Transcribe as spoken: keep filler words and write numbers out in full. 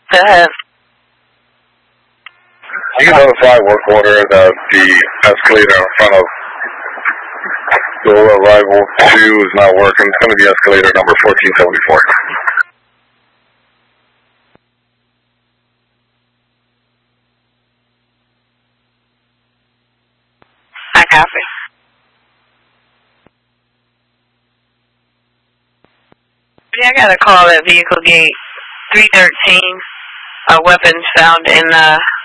Go ahead. You can notify work order that the escalator in front of door arrival two is not working. It's going to be escalator number fourteen seventy-four. I copy. Yeah, I got a call at vehicle gate three thirteen. A weapon found in the